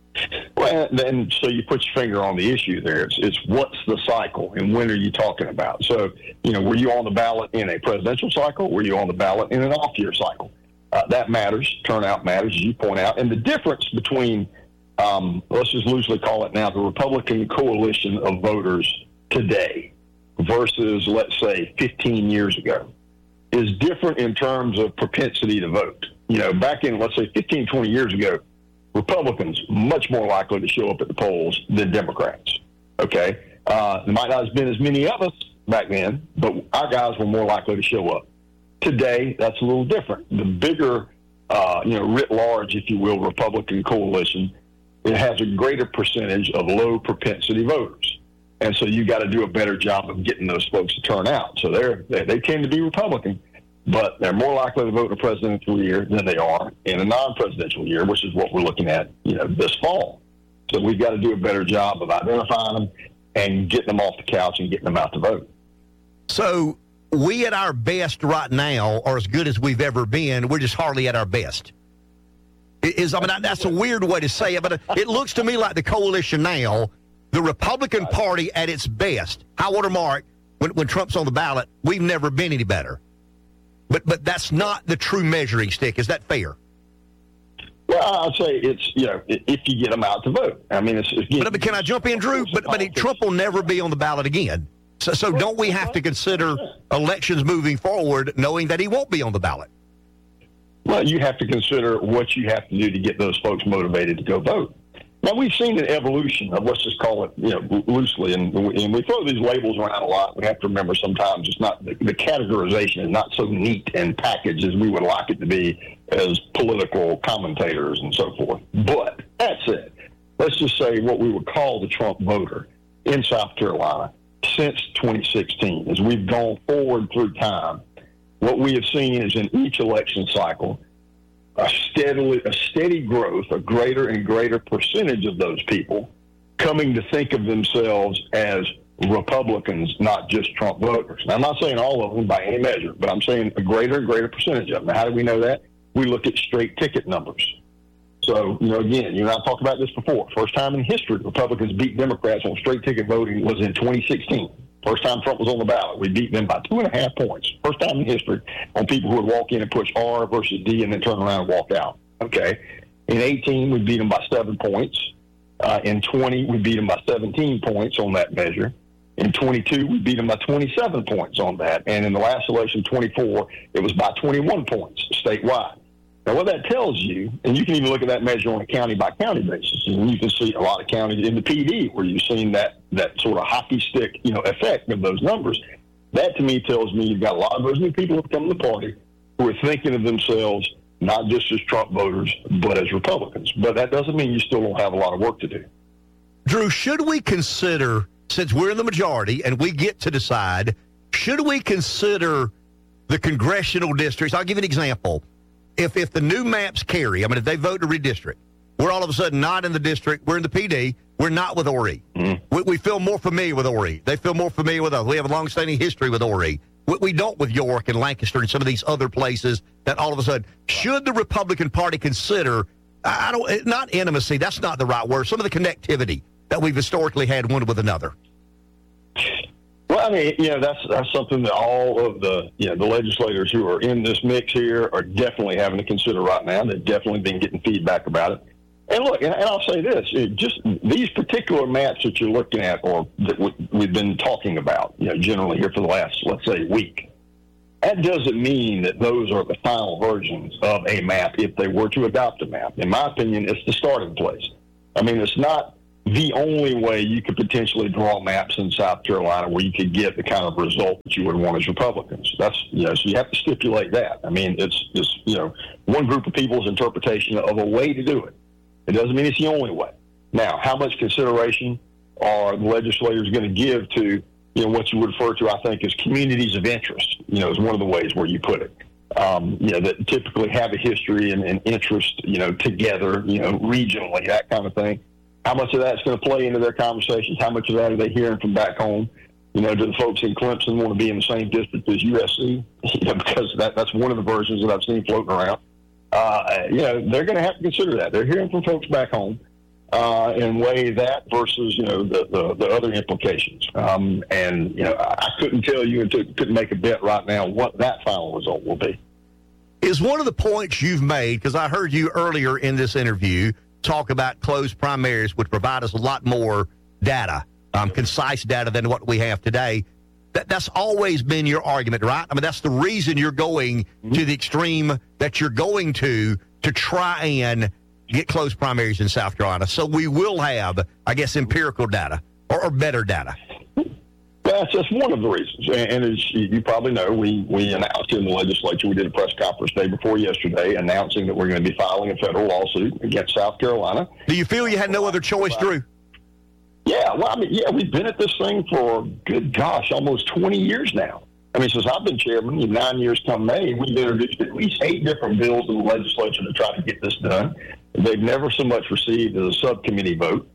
S21: Well, then, so you put your finger on the issue there. It's, it's what's the cycle, and when are you talking about? So, you know, were you on the ballot in a presidential cycle? Were you on the ballot in an off-year cycle? Uh, that matters. Turnout matters, as you point out. And the difference between, um, let's just loosely call it now, the Republican coalition of voters today versus, let's say, fifteen years ago is different in terms of propensity to vote. You know, back in, let's say, fifteen, twenty years ago, Republicans much more likely to show up at the polls than Democrats. Okay, uh, there might not have been as many of us back then, but our guys were more likely to show up. Today, that's a little different. The bigger, uh, you know, writ large, if you will, Republican coalition, it has a greater percentage of low propensity voters, and so you got to do a better job of getting those folks to turn out. So they're they, they tend to be Republican, but they're more likely to vote in a presidential year than they are in a non-presidential year, which is what we're looking at, you know, this fall. So we've got to do a better job of identifying them and getting them off the couch and getting them out to vote.
S20: So we at our best right now are as good as we've ever been. We're just hardly at our best. Is I mean, that's a weird way to say it, but it looks to me like the coalition now, the Republican Party at its best, high water mark, when, when Trump's on the ballot, we've never been any better. But but that's not the true measuring stick. Is that fair?
S21: Well, I'd say it's, you know, if you get them out to vote. I mean, it's... Again, but,
S20: but can I jump in, Drew? But, but Trump will never be on the ballot again. So, so don't we have to consider elections moving forward knowing that he won't be on the ballot?
S21: Well, you have to consider what you have to do to get those folks motivated to go vote. Now, we've seen an evolution of, let's just call it, you know, loosely, and, and we throw these labels around a lot. We have to remember sometimes it's not, the, the categorization is not so neat and packaged as we would like it to be as political commentators and so forth. But that said, let's just say what we would call the Trump voter in South Carolina since twenty sixteen, as we've gone forward through time, what we have seen is in each election cycle, a steadily, a steady growth, a greater and greater percentage of those people coming to think of themselves as Republicans, not just Trump voters. Now, I'm not saying all of them by any measure, but I'm saying a greater and greater percentage of them. Now, how do we know that? We look at straight ticket numbers. So, you know, again, you and I talked about this before. First time in history Republicans beat Democrats on straight ticket voting was in twenty sixteen. First time Trump was on the ballot, we beat them by two and a half points. First time in history on people who would walk in and push R versus D and then turn around and walk out. Okay. In eighteen, we beat them by seven points. Uh, in twenty, we beat them by seventeen points on that measure. In twenty-two, we beat them by twenty-seven points on that. And in the last election, twenty-four, it was by twenty-one points statewide. Now, what that tells you, and you can even look at that measure on a county-by-county basis, and you can see a lot of counties in the P D where you've seen that that sort of hockey stick, you know, effect of those numbers. That, to me, tells me you've got a lot of those new people who have come to the party who are thinking of themselves not just as Trump voters, but as Republicans. But that doesn't mean you still don't have a lot of work to do.
S20: Drew, should we consider, since we're in the majority and we get to decide, should we consider the congressional districts? I'll give you an example. If if the new maps carry, I mean, if they vote to redistrict, we're all of a sudden not in the district. We're in the P D. We're not with O R E. Mm-hmm. We, we feel more familiar with O R E. They feel more familiar with us. We have a long-standing history with O R E. We, we don't with York and Lancaster and some of these other places that all of a sudden, should the Republican Party consider, I don't, not intimacy, that's not the right word, some of the connectivity that we've historically had one with another?
S21: Well, Well, I mean, you know, that's that's something that all of the you know the legislators who are in this mix here are definitely having to consider right now. They've definitely been getting feedback about it. And look, and, and I'll say this: it just these particular maps that you're looking at, or that we, we've been talking about, you know, generally here for the last, let's say, week. That doesn't mean that those are the final versions of a map if they were to adopt a map. In my opinion, it's the starting place. I mean, it's not the only way you could potentially draw maps in South Carolina where you could get the kind of result that you would want as Republicans. That's, you know, so you have to stipulate that. I mean, it's just, you know, one group of people's interpretation of a way to do it. It doesn't mean it's the only way. Now, how much consideration are the legislators going to give to, you know, what you would refer to, I think, as communities of interest, you know, is one of the ways where you put it, um, you know, that typically have a history and, and interest, you know, together, you know, regionally, that kind of thing. How much of that's going to play into their conversations? How much of that are they hearing from back home? You know, do the folks in Clemson want to be in the same district as U S C? You know, because that, that's one of the versions that I've seen floating around. Uh, you know, they're going to have to consider that. They're hearing from folks back home. Uh, and weigh that versus, you know, the, the, the other implications. Um, and, you know, I couldn't tell you and couldn't make a bet right now what that final result will be.
S20: Is one of the points you've made, because I heard you earlier in this interview talk about closed primaries, which provide us a lot more data, um, concise data than what we have today. That, that's always been your argument, right? I mean, that's the reason you're going mm-hmm. to the extreme that you're going to to try and get closed primaries in South Carolina. So we will have, I guess, empirical data or, or better data.
S21: That's just one of the reasons. And, and as you probably know, we, we announced in the legislature, we did a press conference day before yesterday announcing that we're going to be filing a federal lawsuit against South Carolina.
S20: Do you feel you had no other choice, Drew?
S21: Yeah, well, I mean, yeah, we've been at this thing for, good gosh, almost twenty years now. I mean, since I've been chairman, nine years come May, we've introduced at least eight different bills in the legislature to try to get this done. They've never so much received as a subcommittee vote.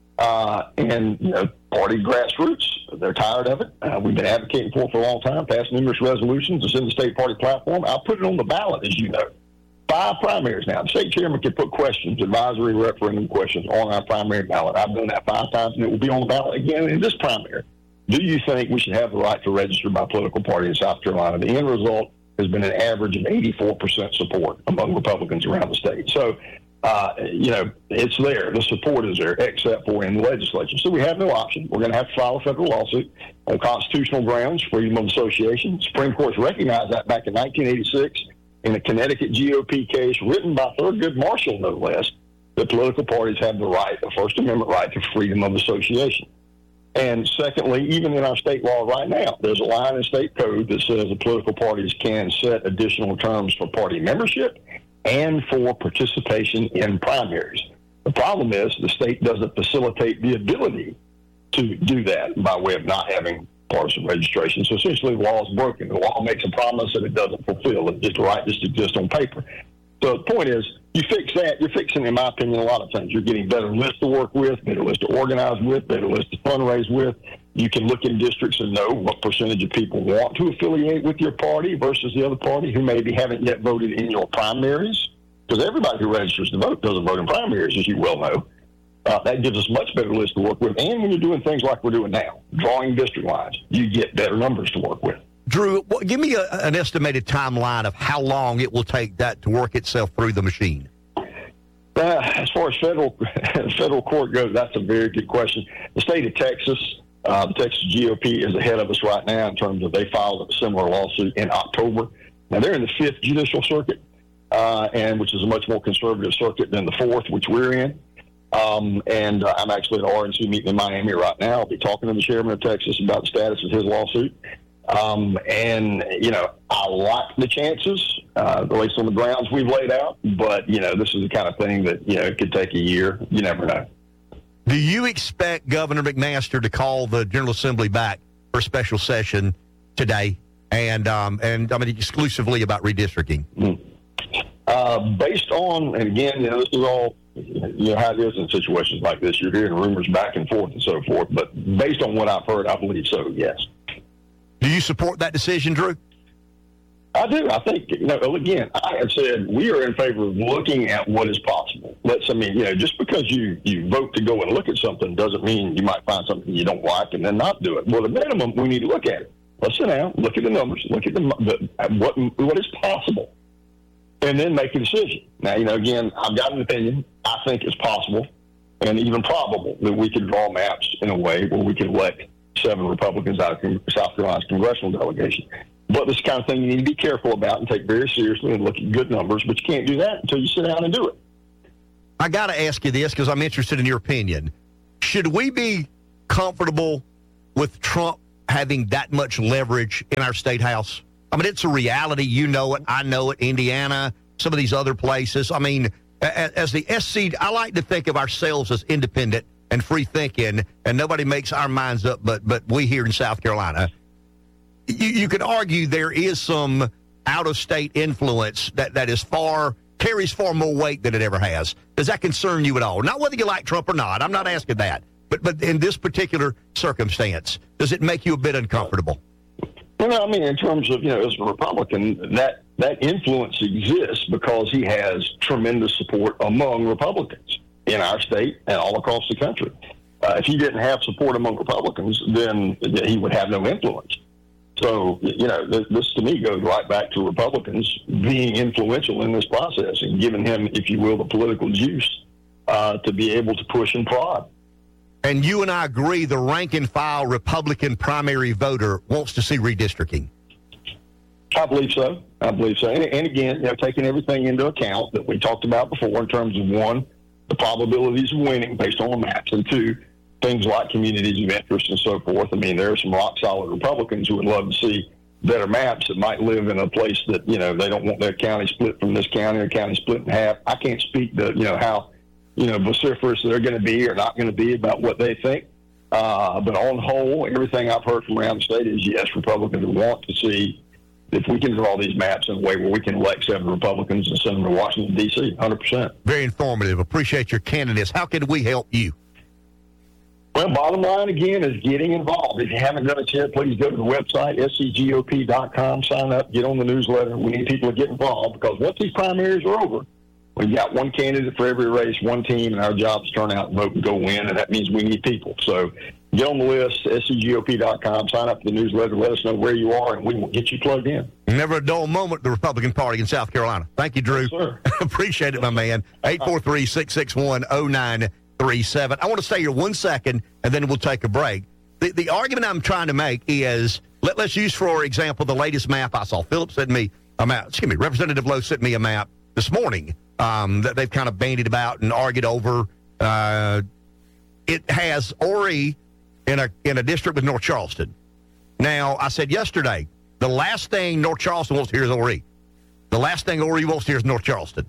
S21: Uh, and, you know, party grassroots, they're tired of it. Uh, we've been advocating for it for a long time, passed numerous resolutions. It's in the state party platform. I'll put it on the ballot, as you know. Five primaries now. The state chairman can put questions, advisory referendum questions on our primary ballot. I've done that five times, and it will be on the ballot again in this primary. Do you think we should have the right to register by political party in South Carolina? The end result has been an average of eighty-four percent support among Republicans around the state. So, uh, you know, it's there. The support is there, except for in the legislature. So we have no option. We're going to have to file a federal lawsuit on constitutional grounds, freedom of association. Supreme Court's recognized that back in nineteen eighty-six in a Connecticut G O P case written by Thurgood Marshall, no less, that political parties have the right, the First Amendment right to freedom of association. And secondly, even in our state law right now, there's a line in state code that says the political parties can set additional terms for party membership and for participation in primaries. The problem is the state doesn't facilitate the ability to do that by way of not having partisan registration. So essentially the law is broken. The law makes a promise that it doesn't fulfill. It's just right just exists on paper. So the point is, you fix that, you're fixing, in my opinion, a lot of things. You're getting better lists to work with, better lists to organize with, better lists to fundraise with. You can look in districts and know what percentage of people want to affiliate with your party versus the other party who maybe haven't yet voted in your primaries. Because everybody who registers to vote doesn't vote in primaries, as you well know. Uh, that gives us much better lists to work with. And when you're doing things like we're doing now, drawing district lines, you get better numbers to work with.
S20: Drew, give me a, an estimated timeline of how long it will take that to work itself through the machine.
S21: Uh, as far as federal federal court goes, that's a very good question. The state of Texas, uh, the Texas G O P is ahead of us right now in terms of they filed a similar lawsuit in October. Now, they're in the fifth judicial circuit, uh, and which is a much more conservative circuit than the fourth, which we're in. Um, and uh, I'm actually at the R N C meeting in Miami right now. I'll be talking to the chairman of Texas about the status of his lawsuit. Um, and, you know, I like the chances, uh, at least on the grounds we've laid out. But, you know, this is the kind of thing that, you know, it could take a year. You never know.
S20: Do you expect Governor McMaster to call the General Assembly back for a special session today? And, um, and I mean, exclusively about redistricting?
S21: Mm. Uh, based on, and again, you know, this is all, you know, how it is in situations like this. You're hearing rumors back and forth and so forth. But based on what I've heard, I believe so, yes.
S20: Do you support that decision, Drew?
S21: I do. I think, you know, again, I have said we are in favor of looking at what is possible. let's, I mean, you know, just because you, you vote to go and look at something doesn't mean you might find something you don't like and then not do it. Well, at minimum, we need to look at it. Let's sit down, look at the numbers, look at the, the what what is possible, and then make a decision. Now, you know, again, I've got an opinion. I think it's possible and even probable that we could draw maps in a way where we could elect seven Republicans out of South Carolina's congressional delegation. But this kind of thing you need to be careful about and take very seriously and look at good numbers, but you can't do that until you sit down and do it.
S20: I got to ask you this because I'm interested in your opinion. Should we be comfortable with Trump having that much leverage in our state house? I mean, it's a reality. You know it. I know it. Indiana, some of these other places. I mean, as the S C, I like to think of ourselves as independent and free thinking, and nobody makes our minds up but but we here in South Carolina. You, you could argue there is some out-of-state influence that, that is far, carries far more weight than it ever has. Does that concern you at all? Not whether you like Trump or not. I'm not asking that. But but in this particular circumstance, does it make you a bit uncomfortable?
S21: Well, I mean, in terms of, you know, as a Republican, that, that influence exists because he has tremendous support among Republicans in our state and all across the country. Uh, if he didn't have support among Republicans, then he would have no influence. So, you know, this, this to me goes right back to Republicans being influential in this process and giving him, if you will, the political juice uh, to be able to push and prod.
S20: And you and I agree the rank-and-file Republican primary voter wants to see redistricting.
S21: I believe so. I believe so. And, and again, you know, taking everything into account that we talked about before in terms of, one, the probabilities of winning based on the maps, and two, things like communities of interest and so forth. I mean, there are some rock-solid Republicans who would love to see better maps that might live in a place that, you know, they don't want their county split from this county or county split in half. I can't speak to, you know, how, you know, vociferous they're going to be or not going to be about what they think. Uh, but on the whole, everything I've heard from around the state is, yes, Republicans want to see if we can draw these maps in a way where we can elect seven Republicans and send them to Washington, D C, one hundred percent.
S20: Very informative. Appreciate your candidness. How can we help you?
S21: Well, bottom line, again, is getting involved. If you haven't done it yet, please go to the website, S C G O P dot com, sign up, get on the newsletter. We need people to get involved because once these primaries are over, we've got one candidate for every race, one team, and our job is to turn out and vote and go win, and that means we need people. So get on the list, S C G O P dot com, sign up for the newsletter, let us know where you are, and we will get you plugged in.
S20: Never a dull moment, the Republican Party in South Carolina. Thank you, Drew.
S21: Yes, sir.
S20: Appreciate it, my man. eight four three, six six one, zero nine three seven. I want to stay here one second, and then we'll take a break. The, the argument I'm trying to make is, let, let's use, for example, the latest map I saw. Philip sent me a map. Excuse me, Representative Lowe sent me a map this morning um, that they've kind of bandied about and argued over. Uh, it has Horry in a in a district with North Charleston. Now, I said yesterday, the last thing North Charleston wants to hear is Horry. The last thing Horry wants to hear is North Charleston.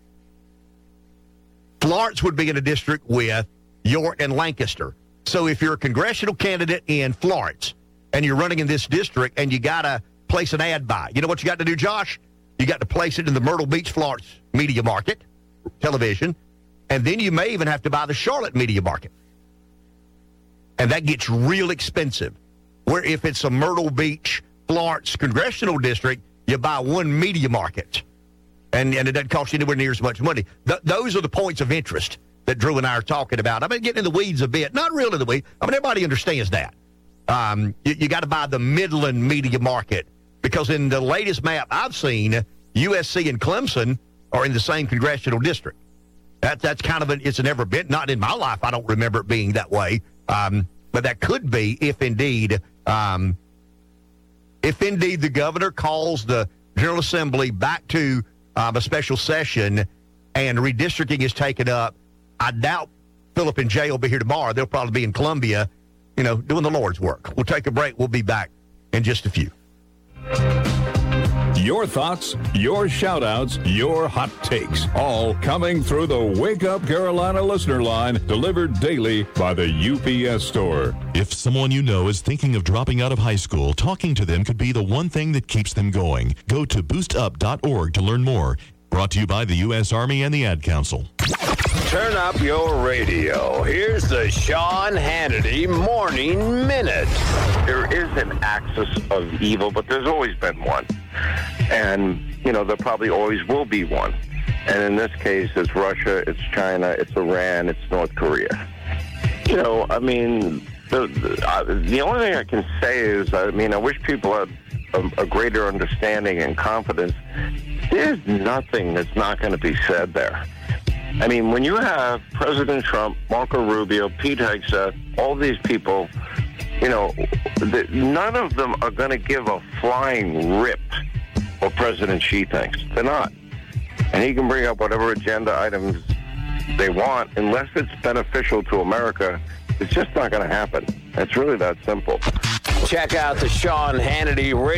S20: Florence would be in a district with York and Lancaster. So if you're a congressional candidate in Florence and you're running in this district and you got to place an ad by, you know what you got to do, Josh? You got to place it in the Myrtle Beach, Florence media market, television, and then you may even have to buy the Charlotte media market. And that gets real expensive. Where if it's a Myrtle Beach, Florence congressional district, you buy one media market. And, and it doesn't cost you anywhere near as much money. Th- those are the points of interest that Drew and I are talking about. I've been getting in the weeds a bit. Not really the weeds. I mean, everybody understands that. Um, you you got to buy the Midland media market because in the latest map I've seen, U S C and Clemson are in the same congressional district. That, that's kind of an, it's never been, not in my life, I don't remember it being that way. Um, but that could be if indeed, um, if indeed the governor calls the General Assembly back to Um, a special session and redistricting is taken up. I doubt Philip and Jay will be here tomorrow. They'll probably be in Columbia, you know, doing the Lord's work. We'll take a break. We'll be back in just a few.
S5: Your thoughts, your shout-outs, your hot takes, all coming through the Wake Up Carolina listener line, delivered daily by the U P S store.
S15: If someone you know is thinking of dropping out of high school, talking to them could be the one thing that keeps them going. Go to boost up dot org to learn more. Brought to you by the U S Army and the Ad Council.
S3: Turn up your radio. Here's the Sean Hannity Morning Minute.
S7: There is an axis of evil, but there's always been one. And, you know, there probably always will be one. And in this case, it's Russia, it's China, it's Iran, it's North Korea. You know, I mean, the the, uh, the only thing I can say is, I mean, I wish people had a, a greater understanding and confidence. There's nothing that's not going to be said there. I mean, when you have President Trump, Marco Rubio, Pete Hegseth, all these people, you know, the, none of them are going to give a flying rip what President Xi thinks. They're not. And he can bring up whatever agenda items they want. Unless it's beneficial to America, it's just not going to happen. It's really that simple.
S3: Check out the Sean Hannity Radio.